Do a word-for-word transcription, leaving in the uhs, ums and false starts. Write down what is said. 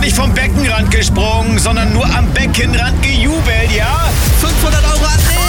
nicht vom Beckenrand gesprungen, sondern nur am Beckenrand gejubelt, ja? fünfhundert Euro an